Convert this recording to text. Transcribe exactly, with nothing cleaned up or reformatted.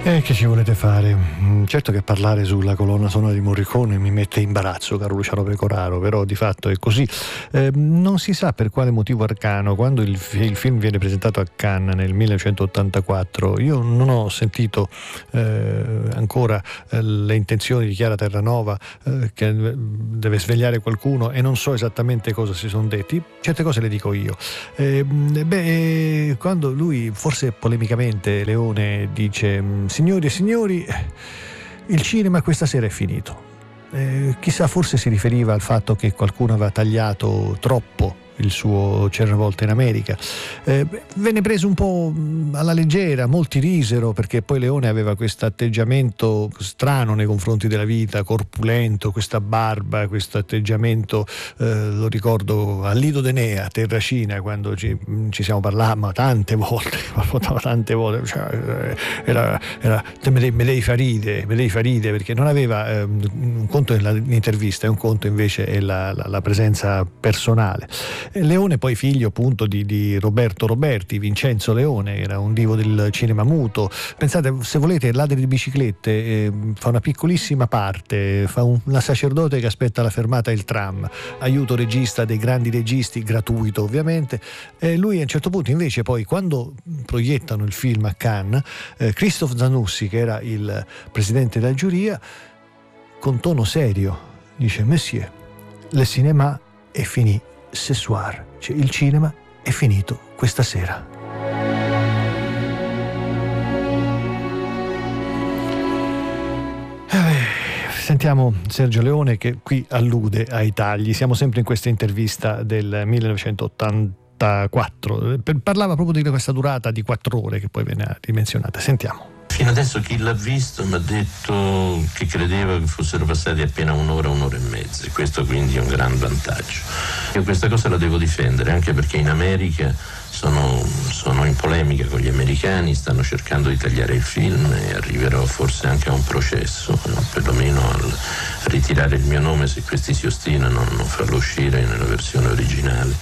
E che ci volete fare? Certo che parlare sulla colonna sonora di Morricone mi mette imbarazzo, caro Luciano Pecoraro, però di fatto è così. Eh, non si sa per quale motivo arcano, quando il, il film viene presentato a Cannes nel millenovecentottantaquattro, io non ho sentito eh, ancora eh, le intenzioni di Chiara Terranova eh, che deve svegliare qualcuno, e non so esattamente cosa si sono detti. Certe cose le dico io. Eh, beh, quando lui, forse polemicamente, Leone dice: signori e signori, il cinema questa sera è finito. Eh, chissà, forse si riferiva al fatto che qualcuno aveva tagliato troppo il suo C'era una volta in America. Eh, venne preso un po' alla leggera, molti risero, perché poi Leone aveva questo atteggiamento strano nei confronti della vita, corpulento, questa barba, questo atteggiamento, eh, lo ricordo a Lido d'Enea, Terracina, quando ci, ci siamo parlati, ma tante volte, tante volte, cioè, era, era me devi, me devi far ride, me devi far ride, perché non aveva eh, un conto nell'intervista, e un conto invece è la, la, la presenza personale. Leone poi figlio appunto di, di Roberto Roberti, Vincenzo Leone, era un divo del cinema muto. Pensate, se volete, Ladri di biciclette eh, fa una piccolissima parte, fa un, una sacerdote che aspetta la fermata del tram, aiuto regista dei grandi registi, gratuito ovviamente. E lui a un certo punto invece, poi quando proiettano il film a Cannes, eh, Christophe Zanussi, che era il presidente della giuria, con tono serio dice: Monsieur, le cinéma è fini ce soir, cioè il cinema è finito questa sera. Eh, sentiamo Sergio Leone che qui allude ai tagli. Siamo sempre in questa intervista del millenovecentottantaquattro. Parlava proprio di questa durata di quattro ore che poi viene rimensionata. Sentiamo. Fino adesso chi l'ha visto mi ha detto che credeva che fossero passati appena un'ora, un'ora e mezza, e questo quindi è un gran vantaggio. Io questa cosa la devo difendere, anche perché in America sono, sono in polemica con gli americani, stanno cercando di tagliare il film e arriverò forse anche a un processo, perlomeno a ritirare il mio nome se questi si ostinano a non farlo uscire nella versione originale.